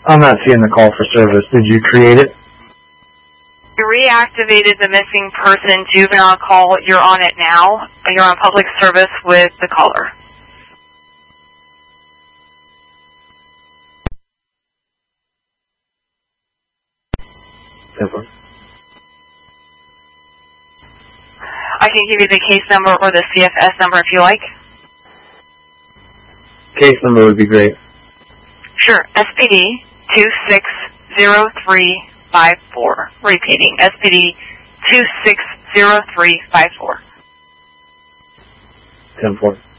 I'm not seeing the call for service. Did you create it? You reactivated the missing person juvenile call. You're on it now. You're on public service with the caller. Simple. I can give you the case number or the CFS number if you like. Case number would be great. Sure. SPD 260354. Repeating. SPD 260354. 10-4.